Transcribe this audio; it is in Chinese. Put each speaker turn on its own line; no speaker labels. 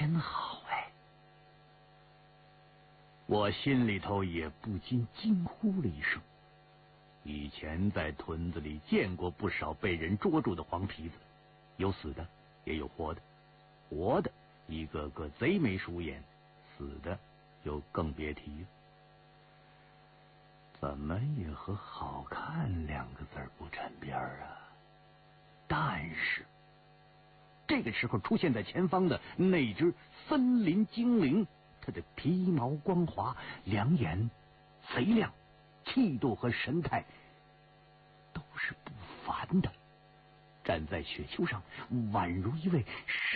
真好哎！我心里头也不禁惊呼了一声。以前在屯子里见过不少被人捉住的黄皮子，有死的也有活的，活的一个个贼眉鼠眼，死的就更别提了。怎么也和好看两个字不沾边啊？但是这个时候出现在前方的那只森林精灵，它的皮毛光滑，两眼贼亮，气度和神态都是不凡的，站在雪丘上宛如一位